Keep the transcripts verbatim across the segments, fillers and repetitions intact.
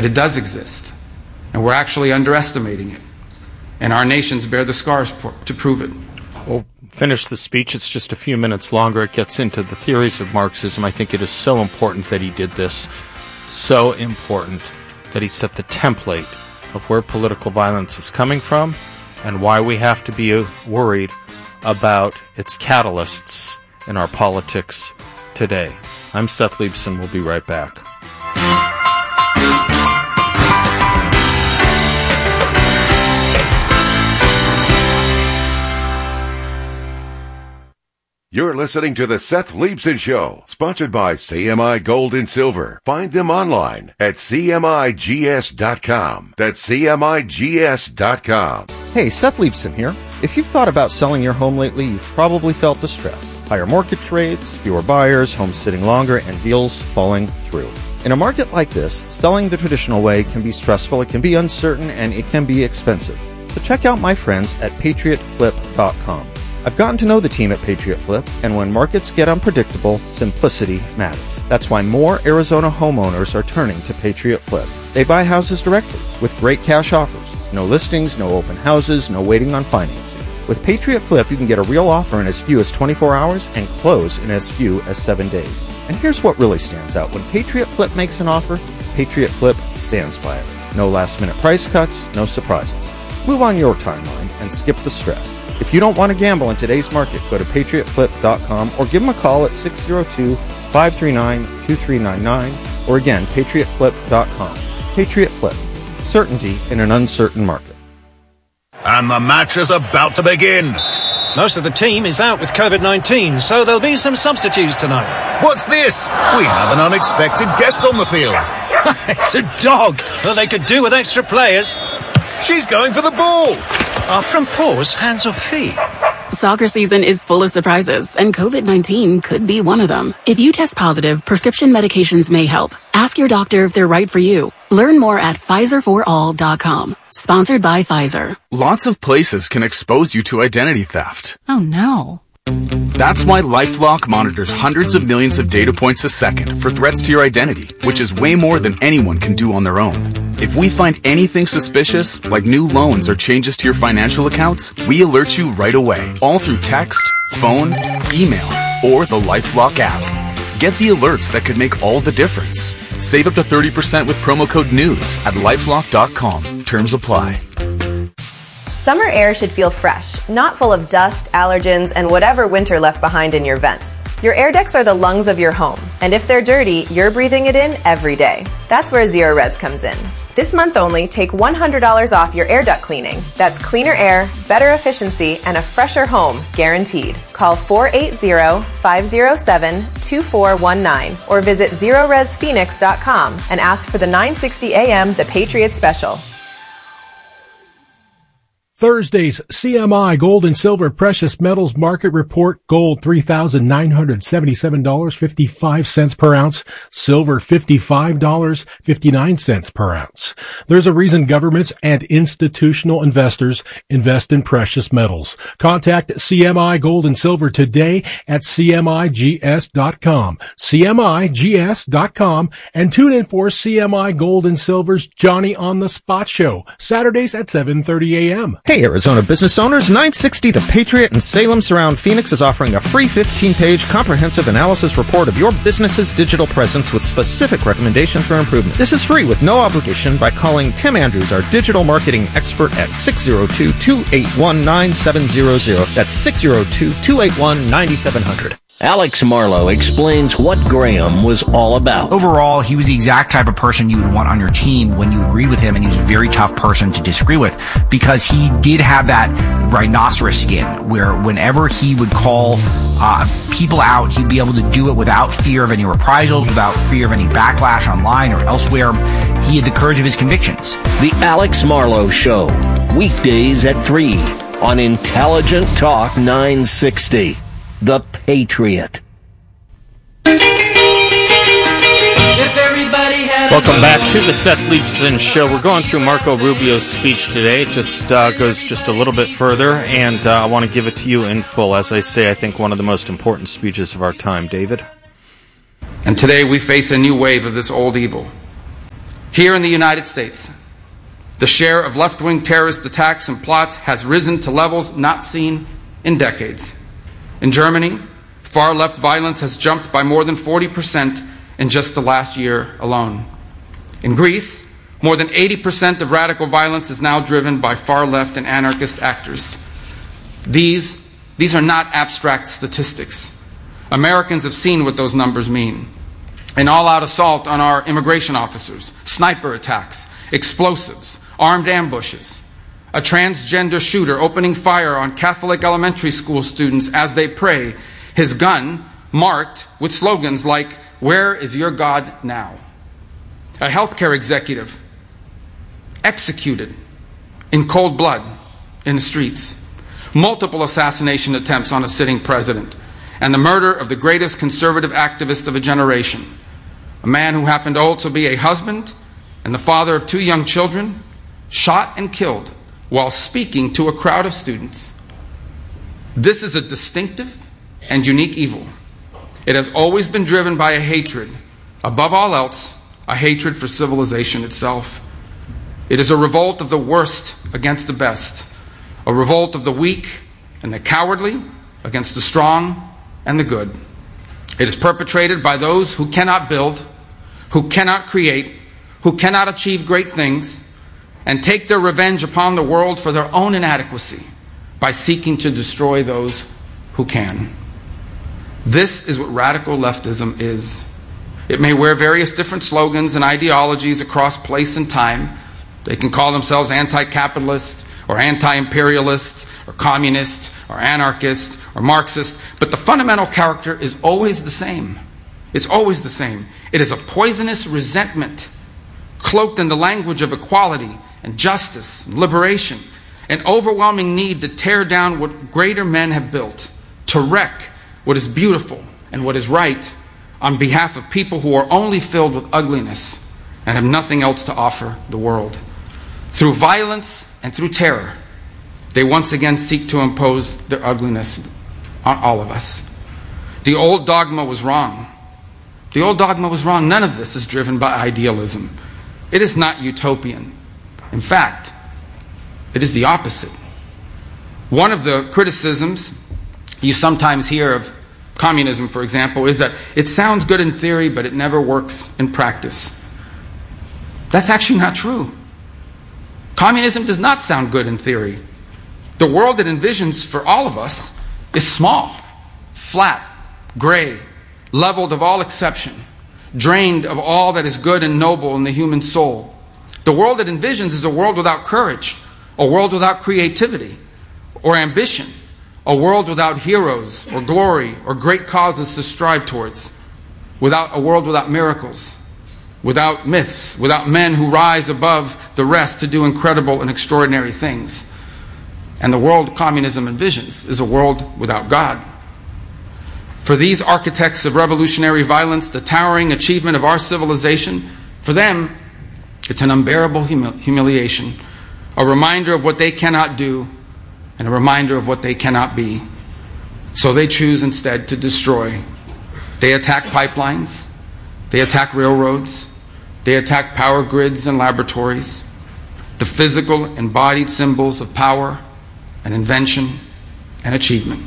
But it does exist, and we're actually underestimating it. And our nations bear the scars for, to prove it. We'll finish the speech. It's just a few minutes longer. It gets into the theories of Marxism. I think it is so important that he did this. So important that he set the template of where political violence is coming from and why we have to be worried about its catalysts in our politics today. I'm Seth Leibson. We'll be right back. You're listening to the Seth Leibson Show, sponsored by C M I Gold and Silver. Find them online at C M I G S dot com. That's C M I G S dot com. Hey, Seth Leibson here. If you've thought about selling your home lately, you've probably felt the stress. Higher mortgage rates, fewer buyers, homes sitting longer, and deals falling through. In a market like this, selling the traditional way can be stressful, it can be uncertain, and it can be expensive. So check out my friends at Patriot Flip dot com. I've gotten to know the team at Patriot Flip, and when markets get unpredictable, simplicity matters. That's why more Arizona homeowners are turning to Patriot Flip. They buy houses directly with great cash offers. No listings, no open houses, no waiting on financing. With Patriot Flip, you can get a real offer in as few as twenty-four hours and close in as few as seven days. And here's what really stands out. When Patriot Flip makes an offer, Patriot Flip stands by it. No last-minute price cuts, no surprises. Move on your timeline and skip the stress. If you don't want to gamble in today's market, go to Patriot Flip dot com or give them a call at six oh two, five three nine, two three nine nine or again, Patriot Flip dot com. Patriot Flip. Certainty in an uncertain market. And the match is about to begin. Most of the team is out with covid nineteen, so there'll be some substitutes tonight. What's this? We have an unexpected guest on the field. It's a dog. Well, they could do with extra players. She's going for the ball. Are front paws hands or feet? Soccer season is full of surprises, and covid nineteen could be one of them. If you test positive, prescription medications may help. Ask your doctor if they're right for you. Learn more at Pfizer for all dot com. Sponsored by Pfizer. Lots of places can expose you to identity theft. Oh no. That's why LifeLock monitors hundreds of millions of data points a second for threats to your identity, which is way more than anyone can do on their own. If we find anything suspicious, like new loans or changes to your financial accounts, we alert you right away, all through text, phone, email, or the LifeLock app. Get the alerts that could make all the difference. Save up to thirty percent with promo code NEWS at lifelock dot com. Terms apply. Summer air should feel fresh, not full of dust, allergens, and whatever winter left behind in your vents. Your air decks are the lungs of your home, and if they're dirty, you're breathing it in every day. That's where Zerorez comes in. This month only, take one hundred dollars off your air duct cleaning. That's cleaner air, better efficiency, and a fresher home, guaranteed. Call four eight zero, five zero seven, two four one nine or visit Zerorez Phoenix dot com and ask for the nine sixty A M The Patriot Special. Thursday's C M I Gold and Silver Precious Metals Market Report. Gold three thousand nine hundred seventy-seven dollars and fifty-five cents per ounce. Silver fifty-five dollars and fifty-nine cents per ounce. There's a reason governments and institutional investors invest in precious metals. Contact C M I Gold and Silver today at C M I G S dot com. C M I G S dot com and tune in for C M I Gold and Silver's Johnny on the Spot Show, Saturdays at seven thirty a.m. Hey, Arizona business owners, nine sixty The Patriot in Salem Surround Phoenix is offering a free fifteen-page comprehensive analysis report of your business's digital presence with specific recommendations for improvement. This is free with no obligation by calling Tim Andrews, our digital marketing expert, at six oh two, two eight one, nine seven zero zero. That's six oh two, two eight one, nine seven zero zero. Alex Marlowe explains what Graham was all about. Overall, he was the exact type of person you would want on your team when you agreed with him, and he was a very tough person to disagree with because he did have that rhinoceros skin where whenever he would call uh, people out, he'd be able to do it without fear of any reprisals, without fear of any backlash online or elsewhere. He had the courage of his convictions. The Alex Marlowe Show, weekdays at three on Intelligent Talk nine sixty. The Patriot. Welcome back to the Seth Leibson Show. We're going through Marco Rubio's speech today. It just uh, goes just a little bit further, and uh, I want to give it to you in full. As I say, I think one of the most important speeches of our time. David? And today we face a new wave of this old evil. Here in the United States, the share of left-wing terrorist attacks and plots has risen to levels not seen in decades. In Germany, far-left violence has jumped by more than forty percent in just the last year alone. In Greece, more than eighty percent of radical violence is now driven by far-left and anarchist actors. These, these are not abstract statistics. Americans have seen what those numbers mean. An all-out assault on our immigration officers, sniper attacks, explosives, armed ambushes, a transgender shooter opening fire on Catholic elementary school students as they pray, his gun marked with slogans like, "Where is your God now?" A healthcare executive executed in cold blood in the streets. Multiple assassination attempts on a sitting president, and the murder of the greatest conservative activist of a generation, a man who happened to also be a husband and the father of two young children, shot and killed while speaking to a crowd of students. This is a distinctive and unique evil. It has always been driven by a hatred, above all else, a hatred for civilization itself. It is a revolt of the worst against the best, a revolt of the weak and the cowardly against the strong and the good. It is perpetrated by those who cannot build, who cannot create, who cannot achieve great things, and take their revenge upon the world for their own inadequacy by seeking to destroy those who can. This is what radical leftism is. It may wear various different slogans and ideologies across place and time. They can call themselves anti-capitalist or anti-imperialist or communist or anarchist or Marxist, but the fundamental character is always the same. It's always the same. It is a poisonous resentment cloaked in the language of equality and justice and liberation, an overwhelming need to tear down what greater men have built, to wreck what is beautiful and what is right on behalf of people who are only filled with ugliness and have nothing else to offer the world. Through violence and through terror, they once again seek to impose their ugliness on all of us. The old dogma was wrong. The old dogma was wrong. None of this is driven by idealism. It is not utopian. In fact, it is the opposite. One of the criticisms you sometimes hear of communism, for example, is that it sounds good in theory, but it never works in practice. That's actually not true. Communism does not sound good in theory. The world it envisions for all of us is small, flat, gray, leveled of all exception, drained of all that is good and noble in the human soul. The world it envisions is a world without courage, a world without creativity or ambition, a world without heroes or glory or great causes to strive towards, without a world without miracles, without myths, without men who rise above the rest to do incredible and extraordinary things. And the world communism envisions is a world without God. For these architects of revolutionary violence, the towering achievement of our civilization, for them, it's an unbearable humil- humiliation, a reminder of what they cannot do, and a reminder of what they cannot be. So they choose instead to destroy. They attack pipelines, they attack railroads, they attack power grids and laboratories, the physical embodied symbols of power and invention and achievement.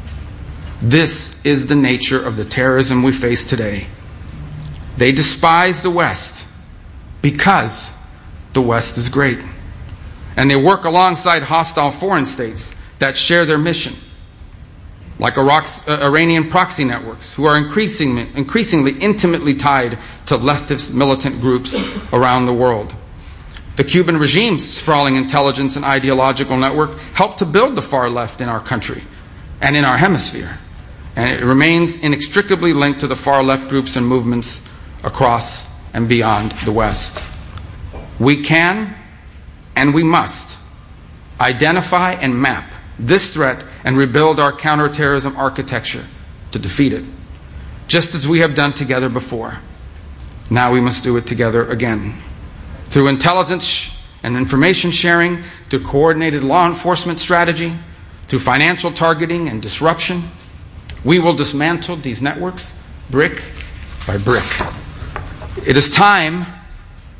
This is the nature of the terrorism we face today. They despise the West because the West is great. And they work alongside hostile foreign states that share their mission, like Iraq's, uh, Iranian proxy networks, who are increasingly, increasingly intimately tied to leftist militant groups around the world. The Cuban regime's sprawling intelligence and ideological network helped to build the far left in our country and in our hemisphere. And it remains inextricably linked to the far left groups and movements across and beyond the West. We can and we must identify and map this threat and rebuild our counterterrorism architecture to defeat it, just as we have done together before. Now we must do it together again. Through intelligence and information sharing, through coordinated law enforcement strategy, through financial targeting and disruption, we will dismantle these networks brick by brick. It is time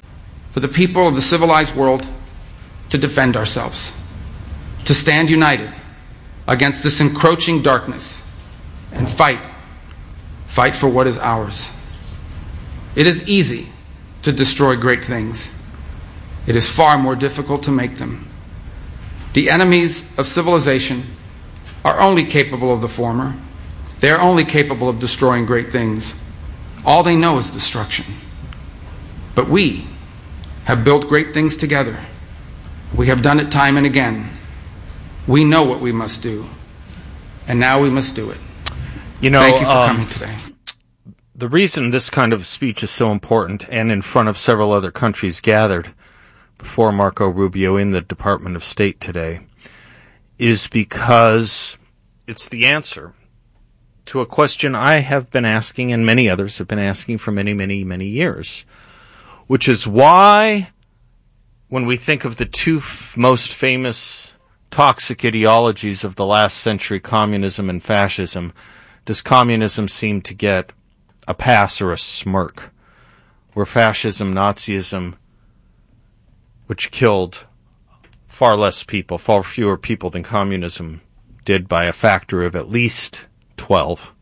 for the people of the civilized world to defend ourselves, to stand united against this encroaching darkness and fight, fight for what is ours. It is easy to destroy great things. It is far more difficult to make them. The enemies of civilization are only capable of the former. They are only capable of destroying great things. All they know is destruction. But we have built great things together. We have done it time and again. We know what we must do, and now we must do it. You know, thank you for um, coming today. The reason this kind of speech is so important, and in front of several other countries gathered before Marco Rubio in the Department of State today, is because it's the answer to a question I have been asking, and many others have been asking for many, many, many years, which is why, when we think of the two f- most famous toxic ideologies of the last century, communism and fascism, does communism seem to get a pass or a smirk, where fascism, Nazism, which killed far less people, far fewer people than communism did by a factor of at least twelve,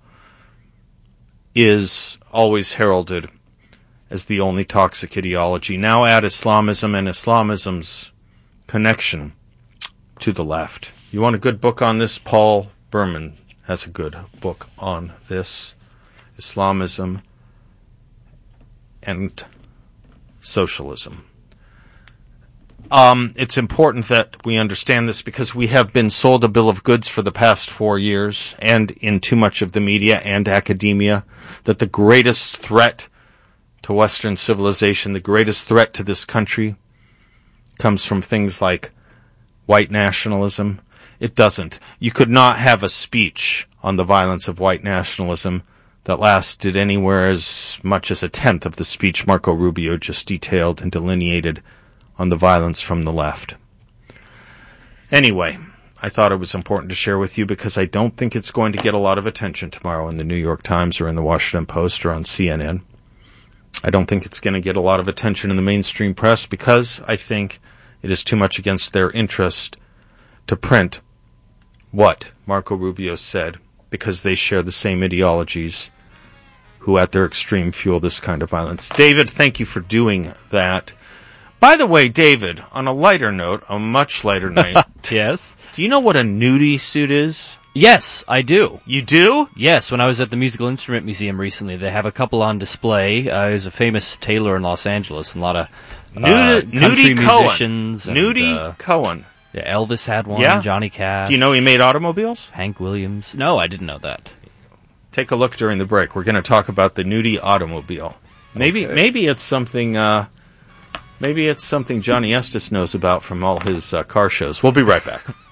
is always heralded as the only toxic ideology. Now add Islamism and Islamism's connection to the left. You want a good book on this? Paul Berman has a good book on this. Islamism and socialism. Um, it's important that we understand this because we have been sold a bill of goods for the past four years and in too much of the media and academia that the greatest threat to Western civilization, the greatest threat to this country, comes from things like white nationalism. It doesn't. You could not have a speech on the violence of white nationalism that lasted anywhere as much as a tenth of the speech Marco Rubio just detailed and delineated on the violence from the left. Anyway, I thought it was important to share with you because I don't think it's going to get a lot of attention tomorrow in the New York Times or in the Washington Post or on C N N. I don't think it's going to get a lot of attention in the mainstream press because I think it is too much against their interest to print what Marco Rubio said because they share the same ideologies who at their extreme fuel this kind of violence. David, thank you for doing that. By the way, David, on a lighter note, a much lighter note. Yes? Do you know what a nudie suit is? Yes, I do. You do? Yes, when I was at the Musical Instrument Museum recently, they have a couple on display. Uh, there's a famous tailor in Los Angeles, and a lot of uh, Nudie, country Nudie musicians. Cohen. And, Nudie uh, Cohen. Yeah, Elvis had one, Yeah? Johnny Cash. Do you know he made automobiles? Hank Williams. No, I didn't know that. Take a look during the break. We're going to talk about the Nudie automobile. Maybe Okay. maybe it's something uh, maybe it's something Johnny Estes knows about from all his uh, car shows. We'll be right back.